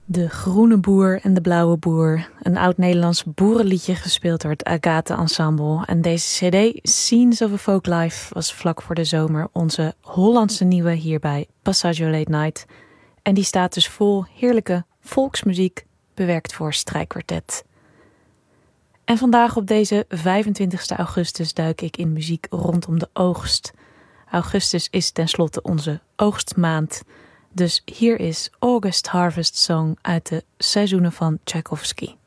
De Groene Boer en de Blauwe Boer. Een oud-Nederlands boerenliedje gespeeld door het Agathe Ensemble. En deze cd, Scenes of a Folk Life, was vlak voor de zomer onze Hollandse nieuwe hier bij Passaggio Late Night. En die staat dus vol heerlijke volksmuziek, bewerkt voor strijkkwartet. En vandaag op deze 25 augustus duik ik in muziek rondom de oogst. Augustus is tenslotte onze oogstmaand. Dus hier is August Harvest Song uit de seizoenen van Tchaikovsky.